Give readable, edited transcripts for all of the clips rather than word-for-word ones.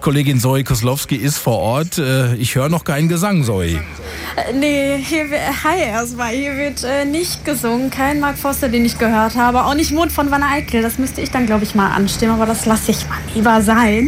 Kollegin Zoe Koslowski ist vor Ort. Ich höre noch keinen Gesang, Zoe. Nee, hi erstmal. Hier wird nicht gesungen. Kein Mark Forster, den ich gehört habe. Auch nicht Mond von Wanne Eickel. Das müsste ich dann, glaube ich, mal anstimmen. Aber das lasse ich mal lieber sein.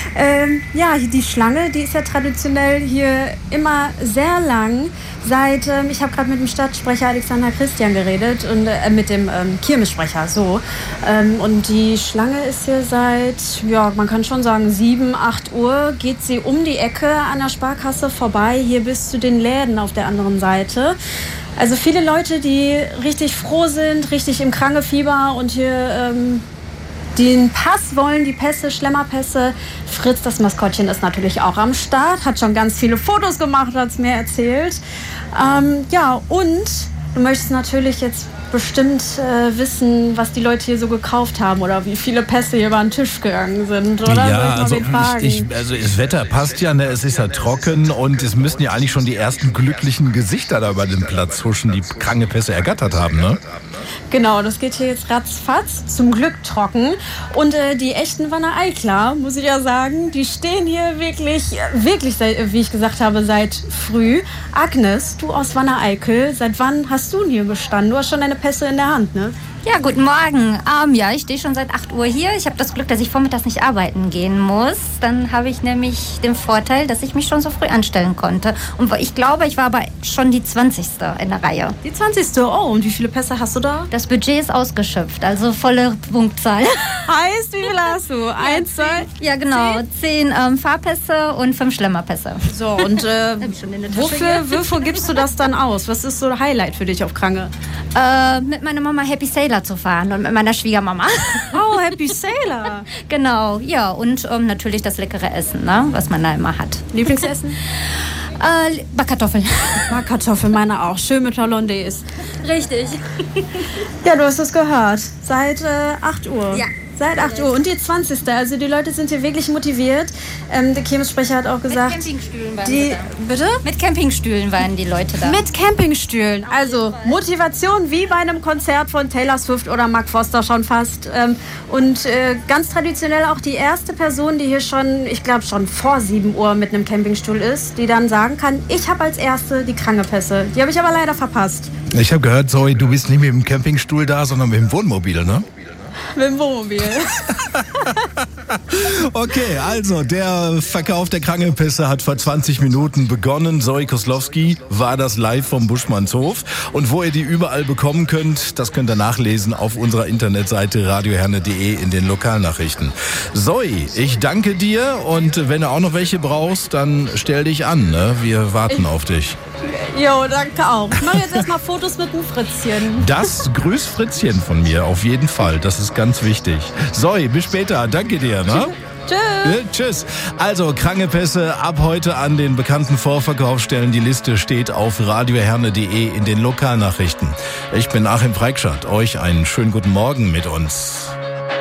Ja, die Schlange, die ist ja traditionell hier immer sehr lang. Ich habe gerade mit dem Stadtsprecher Alexander Christian geredet und mit dem Kirmessprecher, so. Und die Schlange ist hier seit, ja, man kann schon sagen, 7, 8 Uhr geht sie um die Ecke an der Sparkasse vorbei, hier bis zu den Läden auf der anderen Seite. Also viele Leute, die richtig froh sind, richtig im Krangefieber und hier den Pass wollen, die Pässe, Schlemmerpässe. Fritz, das Maskottchen, ist natürlich auch am Start, hat schon ganz viele Fotos gemacht, hat es mir erzählt. Ja, und du möchtest natürlich jetzt bestimmt wissen, was die Leute hier so gekauft haben oder wie viele Pässe hier über den Tisch gegangen sind, oder? Ja, also das Wetter passt ja, ne? Es ist ja trocken und es müssten ja eigentlich schon die ersten glücklichen Gesichter da über den Platz huschen, die kranke Pässe ergattert haben, ne? Genau, das geht hier jetzt ratzfatz, zum Glück trocken. Und die echten Wanne Eickler, muss ich ja sagen, die stehen hier wirklich, wie ich gesagt habe, seit früh. Agnes, du aus Wanne Eickel, seit wann hast du denn hier gestanden? Du hast schon deine Pässe in der Hand, ne? Ja, guten Morgen. Ja, ich stehe schon seit 8 Uhr hier. Ich habe das Glück, dass ich vormittags nicht arbeiten gehen muss. Dann habe ich nämlich den Vorteil, dass ich mich schon so früh anstellen konnte. Und ich glaube, ich war aber schon die 20. in der Reihe. Die 20. Oh, und wie viele Pässe hast du da? Das Budget ist ausgeschöpft, also volle Punktzahl. Heißt, wie viele hast du? 1, 2? Ja, genau. 10 Fahrpässe und 5 Schlemmerpässe. So, und wofür gibst du das dann aus? Was ist so ein Highlight für dich auf Krange? Mit meiner Mama Happy Sailor zu fahren und mit meiner Schwiegermama. Oh, Happy Sailor. Genau, ja. Und natürlich das leckere Essen, ne, was man da immer hat. Lieblingsessen? Backkartoffeln. Backkartoffeln, meine auch. Schön mit Hollandaise. Richtig. Ja, du hast es gehört. Seit 8 Uhr. Ja. Seit 8 Uhr. Und die 20. Also die Leute sind hier wirklich motiviert. Der Kirmessprecher hat auch gesagt... Mit Campingstühlen waren die da. Bitte? Mit Campingstühlen waren die Leute da. Mit Campingstühlen. Also Motivation wie bei einem Konzert von Taylor Swift oder Mark Forster schon fast. Und ganz traditionell auch die erste Person, die hier schon, ich glaube schon vor 7 Uhr mit einem Campingstuhl ist, die dann sagen kann, ich habe als Erste die Krangepässe. Die habe ich aber leider verpasst. Ich habe gehört, Zoe, du bist nicht mit dem Campingstuhl da, sondern mit dem Wohnmobil, ne? Mit dem Wohnmobil. Okay, also der Verkauf der Krangepässe hat vor 20 Minuten begonnen. Zoe Koslowski war das live vom Buschmannshof. Und wo ihr die überall bekommen könnt, das könnt ihr nachlesen auf unserer Internetseite radioherne.de in den Lokalnachrichten. Zoe, ich danke dir und wenn du auch noch welche brauchst, dann stell dich an, ne? Wir warten auf dich. Jo, danke auch. Ich mache jetzt erstmal Fotos mit dem Fritzchen. Das grüß Fritzchen von mir, auf jeden Fall. Das ist ganz wichtig. Zoe, bis später. Danke dir, ne? Tschüss. Tschüss. Also, Krangepässe ab heute an den bekannten Vorverkaufsstellen. Die Liste steht auf radioherne.de in den Lokalnachrichten. Ich bin Achim Preikschat. Euch einen schönen guten Morgen mit uns.